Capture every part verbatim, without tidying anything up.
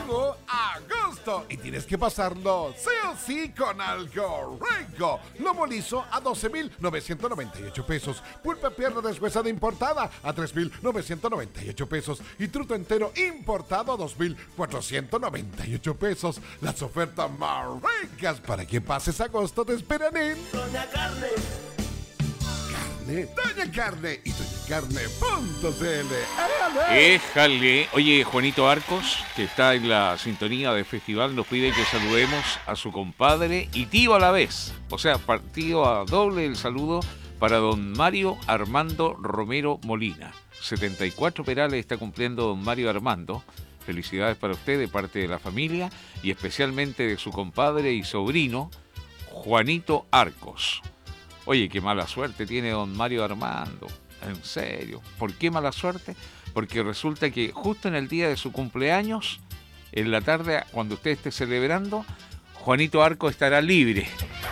Llegó agosto y tienes que pasarlo sí o sí con algo rico. Lomo liso a doce mil novecientos noventa y ocho pesos. Pulpa pierna deshuesada importada a tres mil novecientos noventa y ocho pesos. Y truto entero importado a dos mil cuatrocientos noventa y ocho pesos. Las ofertas más ricas para que pases agosto te esperan en Doña Carne. Carne, Doña Carne y doña carne punto c l. Éjale. Oye, Juanito Arcos, que está en la sintonía de festival, nos pide que saludemos a su compadre y tío a la vez. O sea, partido a doble el saludo para don Mario Armando Romero Molina. setenta y cuatro perales está cumpliendo don Mario Armando. Felicidades para usted de parte de la familia y especialmente de su compadre y sobrino, Juanito Arcos. Oye, qué mala suerte tiene don Mario Armando. En serio. ¿Por qué mala suerte? Porque resulta que justo en el día de su cumpleaños, en la tarde, cuando usted esté celebrando, Juanito Arcos estará libre.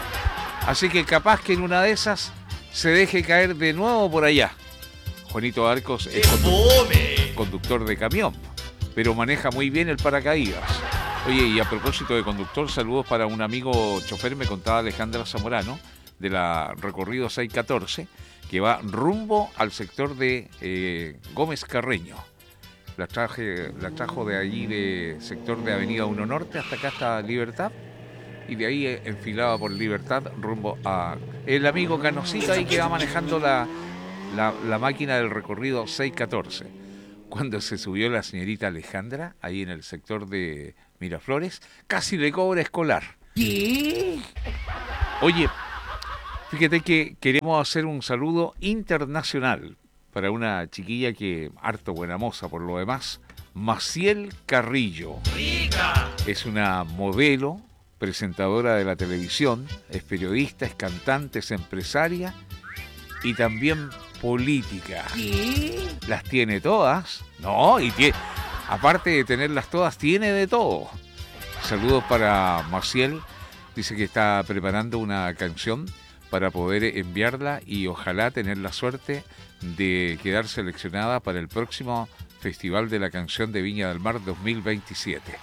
Así que capaz que en una de esas se deje caer de nuevo por allá. Juanito Arcos es condu- conductor de camión, pero maneja muy bien el paracaídas. Oye, y a propósito de conductor, saludos para un amigo chofer, me contaba Alejandra Zamorano, de la recorrido seiscientos catorce, que va rumbo al sector de eh, Gómez Carreño. La, traje, la trajo de allí, de sector de Avenida uno Norte, hasta acá hasta Libertad, y de ahí enfilaba por Libertad rumbo a el amigo Canosito ahí que va manejando la, la, la máquina del recorrido seiscientos catorce. Cuando se subió la señorita Alejandra, ahí en el sector de Miraflores, casi le cobra escolar. ¿Qué? Oye, fíjate que queremos hacer un saludo internacional para una chiquilla que, harto buena moza por lo demás, Maciel Carrillo. ¡Rica! Es una modelo, presentadora de la televisión, es periodista, es cantante, es empresaria y también política. ¿Qué? Las tiene todas, ¿no? Y tiene, aparte de tenerlas todas, tiene de todo. Saludos para Maciel, dice que está preparando una canción para poder enviarla y ojalá tener la suerte de quedar seleccionada para el próximo Festival de la Canción de Viña del Mar dos mil veintisiete.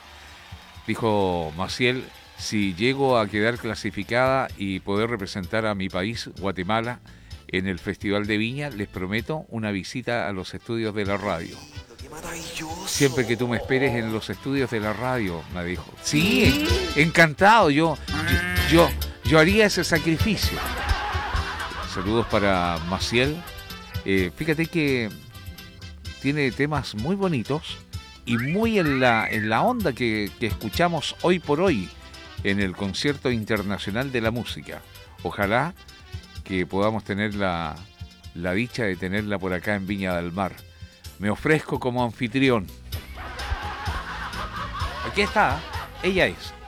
Dijo Maciel, si llego a quedar clasificada y poder representar a mi país, Guatemala, en el Festival de Viña, les prometo una visita a los estudios de la radio. Siempre que tú me esperes en los estudios de la radio, me dijo. Sí, encantado, yo, yo, yo, yo haría ese sacrificio. Saludos para Maciel. Eh, fíjate que tiene temas muy bonitos y muy en la, en la onda que, que escuchamos hoy por hoy en el Concierto Internacional de la Música. Ojalá que podamos tener la, la dicha de tenerla por acá en Viña del Mar. Me ofrezco como anfitrión. Aquí está, ella es